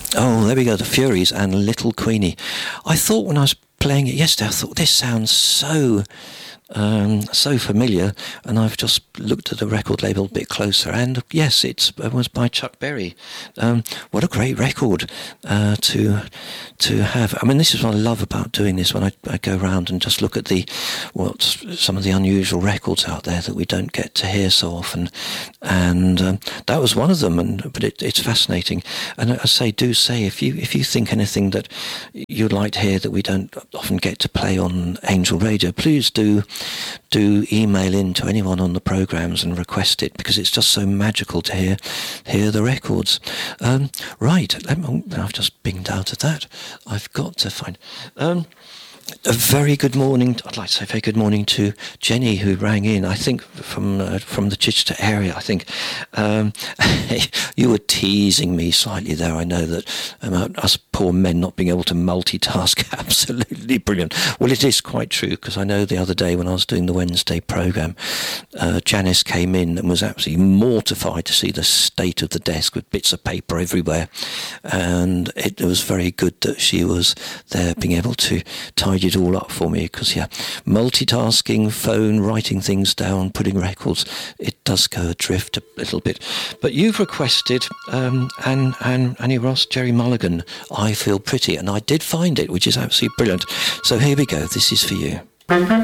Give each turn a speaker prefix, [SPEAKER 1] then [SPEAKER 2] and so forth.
[SPEAKER 1] Oh, there we go, the Furies and Little Queenie. I thought when I was playing it yesterday, I thought this sounds so familiar, and I've just looked at the record label a bit closer, and yes, it was by Chuck Berry. What a great record to have. I mean, this is what I love about doing this, when I go around and just look at some of the unusual records out there that we don't get to hear so often, and that was one of them. But it's fascinating, and I do say if you think anything that you'd like to hear that we don't often get to play on Angel Radio, please do email in to anyone on the programmes and request it, because it's just so magical to hear the records. Right, I've just binged out of that. I've got to find... a very good morning. I'd like to say very good morning to Jenny, who rang in, I think from the Chichester area. I think you were teasing me slightly there. I know that us poor men not being able to multitask, absolutely brilliant. Well, it is quite true, because I know the other day when I was doing the Wednesday programme, Janice came in and was absolutely mortified to see the state of the desk with bits of paper everywhere, and it was very good that she was there being able to tidy it all up for me, because multitasking, phone, writing things down, putting records, it does go adrift a little bit. But you've requested Annie Ross, Jerry Mulligan, I Feel Pretty, and I did find it, which is absolutely brilliant. So here we go, this is for you.